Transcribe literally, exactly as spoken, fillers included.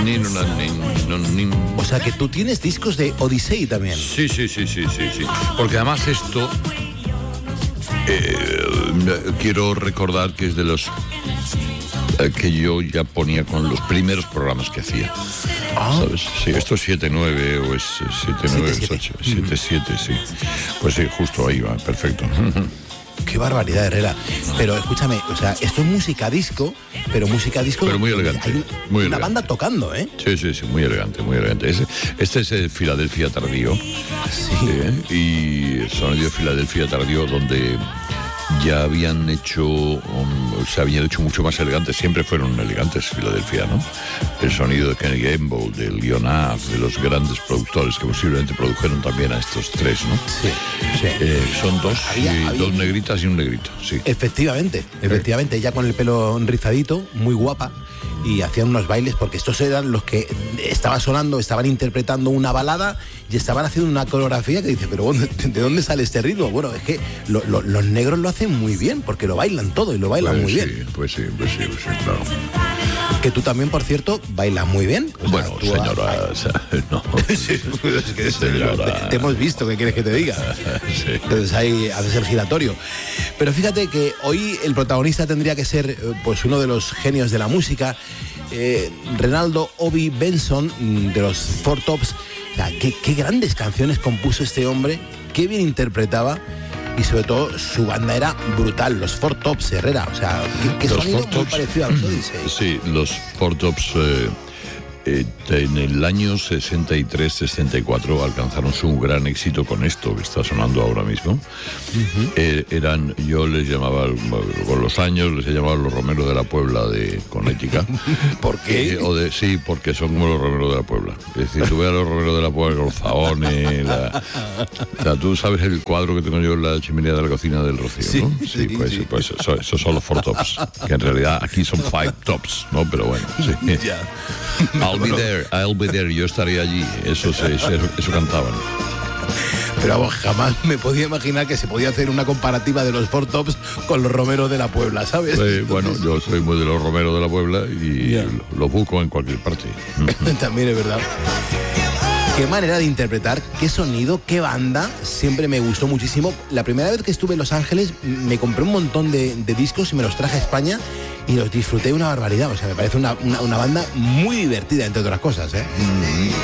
Ni, no, ni, no, ni. O sea que tú tienes discos de Odyssey también. Sí, sí, sí, sí, sí, sí. Porque además esto eh, quiero recordar que es de los eh, que yo ya ponía con los primeros programas que hacía. Ah. ¿Sabes? Sí, esto es siete nueve o es siete nueve, es ocho, siete siete, sí. Pues sí, justo ahí va, perfecto. Qué barbaridad, Herrera. Pero escúchame, o sea, esto es música disco, pero música disco... Pero muy elegante. Hay un, muy una elegante. banda tocando, ¿eh? Sí, sí, sí, muy elegante, muy elegante. Este, este es el Filadelfia Tardío. Sí. ¿eh? Y el sonido Filadelfia Tardío, donde ya habían hecho, um, se habían hecho mucho más elegantes, siempre fueron elegantes Filadelfia, ¿no? El sonido de Kenny Gamble, de Leonard, de los grandes productores que posiblemente produjeron también a estos tres, ¿no? Sí, sí. Eh, son dos, Había- y había- dos negritas y un negrito, sí. Efectivamente, efectivamente, ella con el pelo rizadito, muy guapa, y hacían unos bailes, porque estos eran los que estaba sonando, estaban interpretando una balada y estaban haciendo una coreografía que dice, pero bueno, ¿de dónde sale este ritmo? Bueno, es que lo- lo- los negros lo hacen muy bien, porque lo bailan todo y lo bailan Pues muy sí, bien. pues sí, pues sí, pues sí, claro. Que tú también, por cierto, bailas muy bien. O sea, Bueno, tú- señora, o sea, no. Sí, es que Señora. te, te hemos visto, ¿qué quieres que te diga? Sí. Entonces ahí haces el giratorio. Pero fíjate que hoy el protagonista tendría que ser eh, pues uno de los genios de la música, eh, Renaldo Obi Benson, mm, de los Four Tops. O sea, qué, qué grandes canciones compuso este hombre, qué bien interpretaba. Y sobre todo su banda era brutal, los Four Tops, Herrera. O sea, qué, qué Los sonido Four muy Tops, parecido a los Odyssey. Sí, los Four Tops eh, eh, en el año sesenta y tres sesenta y cuatro alcanzaron su gran éxito con esto que está sonando ahora mismo. Uh-huh. eh, eran, yo les llamaba, con los años les he llamado los Romeros de la Puebla de Connecticut. ¿Por qué? Eh, o de, sí, porque son como los Romeros de la Puebla. Es decir, tú ves a los Romeros de la Puebla con los zahones, la, o sea, tú sabes el cuadro que tengo yo en la chimenea de la cocina del Rocío, Sí, ¿no? sí, Sí, pues, sí. pues eso, esos son los Four Tops, que en realidad aquí son Five Tops, ¿no? Pero bueno, sí. Ya. I'll be there, I'll be there, yo estaré allí. Eso, se, eso, eso cantaban. Pero vamos, jamás me podía imaginar que se podía hacer una comparativa de los Four Tops con los Romeros de la Puebla, ¿sabes? Eh, bueno, yo soy muy de los Romeros de la Puebla y Ya. los busco en cualquier parte. También es verdad. Qué manera de interpretar, qué sonido, qué banda, siempre me gustó muchísimo. La primera vez que estuve en Los Ángeles me compré un montón de, de discos y me los traje a España y los disfruté una barbaridad. O sea, me parece una, una, una banda muy divertida, entre otras cosas, ¿eh?